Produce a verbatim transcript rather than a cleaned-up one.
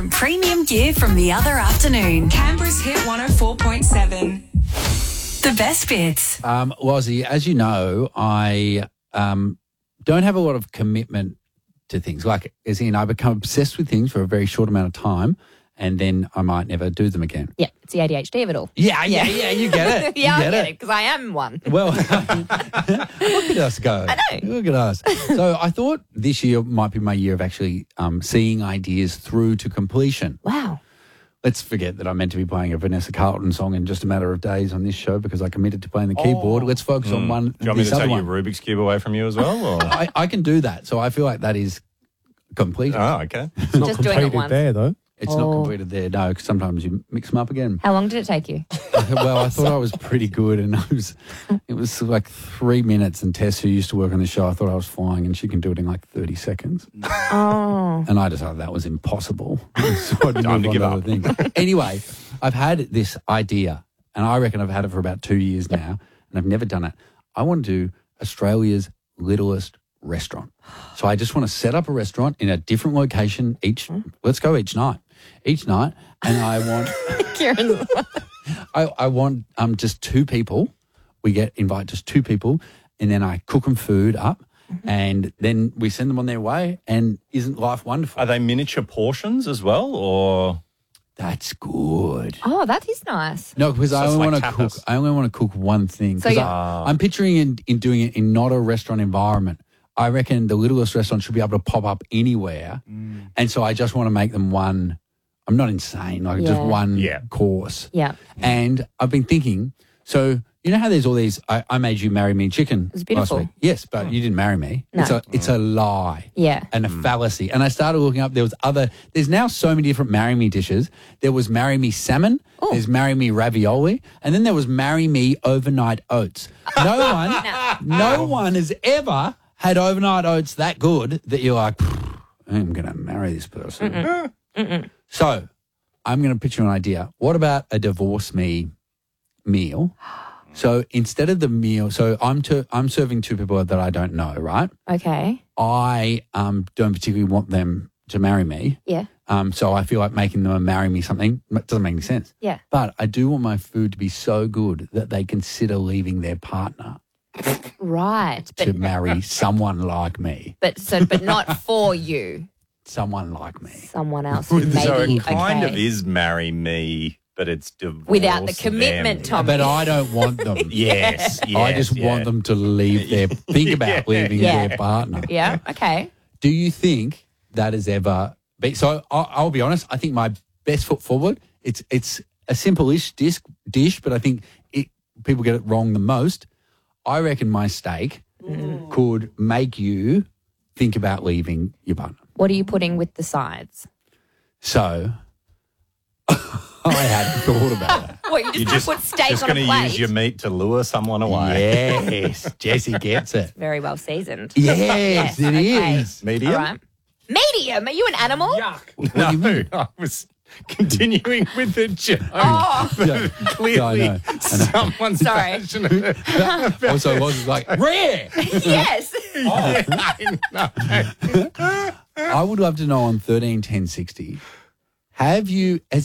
some premium gear from the other afternoon. Canberra's Hit one oh four point seven. The best bits. Um, Wazzy, as you know, I um, don't have a lot of commitment to things. Like, as in, I become obsessed with things for a very short amount of time, and then I might never do them again. Yeah, it's the A D H D of it all. Yeah, yeah, yeah, you get it. yeah, you I get get it because I am one. Well, look at us go. I know. Look at us. So I thought this year might be my year of actually um, seeing ideas through to completion. Wow. Let's forget that I'm meant to be playing a Vanessa Carlton song in just a matter of days on this show because I committed to playing the keyboard. Let's focus on one. Do you want me this to other take one. your Rubik's Cube away from you as well? Or? I, I can do that. So I feel like that is completed. Oh, okay. It's not Just doing it completed once. there, though. It's Oh. not completed there, no, because sometimes you mix them up again. How long did it take you? Well, I thought I was pretty good, and I was, it was like three minutes, and Tess, who used to work on the show, I thought I was flying, and she can do it in like thirty seconds. Oh. And I decided that was impossible. So I Time to give other up. things. Anyway, I've had this idea, and I reckon I've had it for about two years now, and I've never done it. I want to do Australia's littlest restaurant. So I just want to set up a restaurant in a different location each, let's go each night, each night, and I want... Kieran. I, I want um just two people. We get invite just two people, and then I cook them food up, and then we send them on their way. And isn't life wonderful? Are they miniature portions as well, or That's good. Oh, that is nice. No, because So I it's only like want to tapas. cook. I only want to cook one thing. So 'Cause you- I, I'm picturing in, in doing it in not a restaurant environment. I reckon the littlest restaurant should be able to pop up anywhere, and so I just want to make them one. I'm not insane, like just Yeah. one Yeah. course. Yeah. And I've been thinking, so you know how there's all these, I, I made you marry me chicken was beautiful. last week. Yes, but you didn't marry me. No. It's a it's a lie. Yeah. And a fallacy. And I started looking up, there was other, there's now so many different marry me dishes. There was marry me salmon, there's marry me ravioli, and then there was marry me overnight oats. No one, no one has ever had overnight oats that good that you're like, I'm going to marry this person. Mm-mm. Mm-mm. So I'm going to pitch you an idea. What about a divorce me meal? So instead of the meal, so I'm to, I'm serving two people that I don't know, right? Okay. I um, don't particularly want them to marry me. Yeah. Um, so I feel like making them marry me something doesn't make any sense. Yeah. But I do want my food to be so good that they consider leaving their partner Right. to But marry someone like me. but so but not for you. Someone like me. Someone else who maybe so it kind okay. of is marry me, but it's divorce Without the commitment, them. Tom. But I don't want them. Yes, yes, I just yeah. want them to leave their, think about Yeah. leaving Yeah. their partner. Yeah. Okay. Do you think that has ever been? So I'll, I'll be honest. I think my best foot forward. It's it's a simple-ish dish, dish, but I think it, people get it wrong the most. I reckon my steak could make you think about leaving your partner. What are you putting with the sides? So I hadn't thought about that. What, you just, You're gonna just, put steak just on a going to plate? use your meat to lure someone away. Yes, Jesse gets it. Very well seasoned. Yes, it okay. is. Medium? All right. Medium? Are you an animal? No, I was continuing with the joke. Oh, Yeah. Clearly, I know, I know. someone's Sorry. passionate. Also, it was like rare. yes. Yeah, I know. I would love to know on thirteen ten sixty. Have you? Has